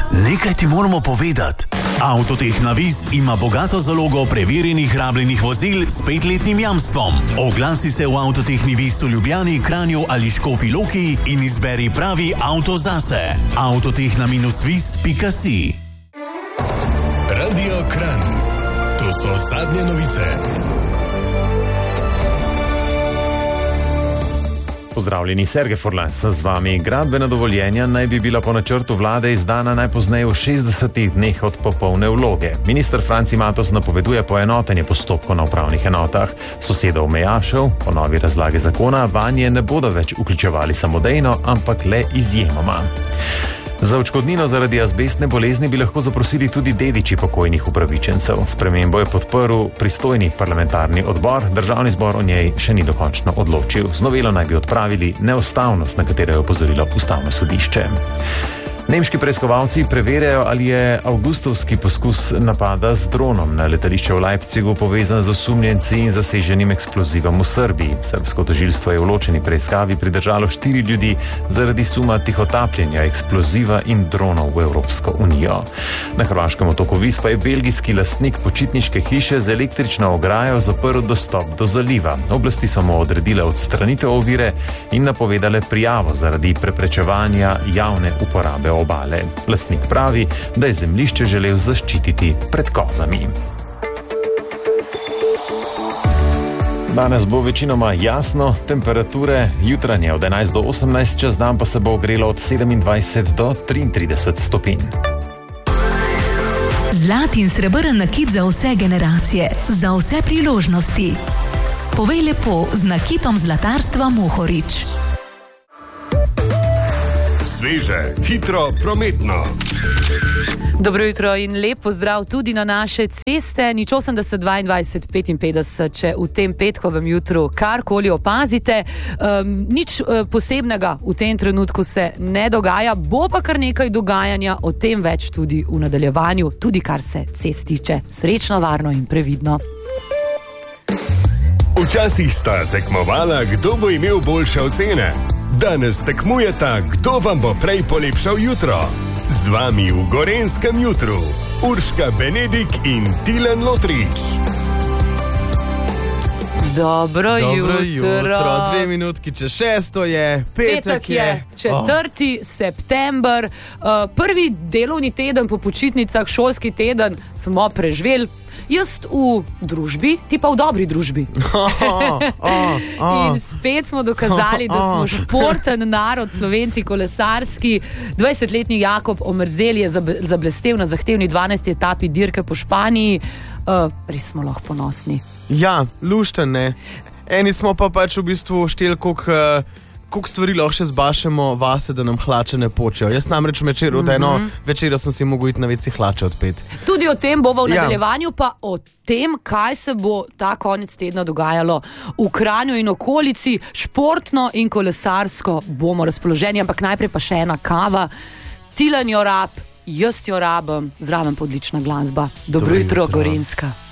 nekaj ti moramo povedati. Avtotehna Vis ima bogato zalogo preverjenih rabljenih vozil s 5-letnim jamstvom. Oglasi se v Avtotehni Vis v Ljubljani, Kranju ali Škofji Loki in izberi pravi avto zase. Avtotehna-vis.si. Radio Kranj. To so zadnje novice. Pozdravljeni, Sergej Furlas z vami. Gradbena dovoljenja naj bi bila po načrtu vlade izdana najpozneje v 60 dneh od popolne vloge. Minister Franci Matos napoveduje poenotenje postopkov na upravnih enotah. Sosedov Mejašev po novi razlagi zakona vanje ne bodo več vključevali samodejno, ampak le izjemoma. Za odškodnino zaradi azbestne bolezni bi lahko zaprosili tudi dediči pokojnih upravičencev. Spremembo je podprl pristojni parlamentarni odbor, državni zbor o njej še ni dokončno odločil. Z novelo naj bi odpravili neustavnost, na katero je opozorilo Ustavno sodišče. Nemški preiskovalci preverjajo, ali je avgustovski poskus napada z dronom na letališče v Leipzigu povezan z osumljenci in zaseženim eksplozivom v Srbiji. Srbsko tožilstvo je v ločeni preiskavi pridržalo 4 ljudi zaradi suma tihotapljenja eksploziva in dronov v Evropsko unijo. Na hrvaškem otoku Vis pa je belgijski lastnik počitniške hiše z električno ograjo zaprl dostop do zaliva. Oblasti so mu odredile odstranitev ovire in napovedale prijavo zaradi preprečevanja javne uporabe obale. Lastnik pravi, da je zemljišče želel zaščititi pred kozami. Danes bo večinoma jasno, temperature jutranje od 11 do 18, čez dan pa se bo ogrelo od 27 do 33 stopinj. Zlat in srebrn nakit za vse generacije, za vse priložnosti. Povej lepo z nakitom zlatarstva Mohorič. Sveže, hitro, prometno. Dobro jutro in lep pozdrav tudi na naše ceste. Nič 80 22 55, če v tem petkovem jutru karkoli opazite. Nič posebnega v tem trenutku se ne dogaja, bo pa kar nekaj dogajanja, o tem več tudi v nadaljevanju, tudi kar se cest tiče. Srečno, varno in previdno. Včasih sta tekmovala, kdo bo imel boljše ocene. Danes tekmujeta, kdo vam bo prej polepšal jutro. Z vami v Gorenjskem jutru Urška Benedik in Tilen Lotrič. Dobro jutro. 2 minutki čez 6 je, petek je. 4. september, prvi delovni teden po počitnicah, šolski teden smo preživeli. Jaz v družbi, ti pa v dobri družbi. In spet smo dokazali, da smo športen narod, Slovenci kolesarski. 20-letni Jakob Omerzel je zablestel na zahtevni 12. etapi dirke po Španiji. Res smo lahko ponosni. Ja, lušten, ne. Eni smo pa pač v bistvu šteli, koliko stvari lahko še zbašemo vase, da nam hlače ne počejo. Jaz namreč od eno večero sem si mogel iti na veci hlače odpet. Tudi o tem bova v nadaljevanju, pa o tem, kaj se bo ta konec tedna dogajalo v Kranju in okolici. Športno in kolesarsko bomo razpoloženi, ampak najprej pa še ena kava. Tilen jo rab, jaz jo rabim, zraven pa odlična glasba. Dobro jutro, Gorenjska.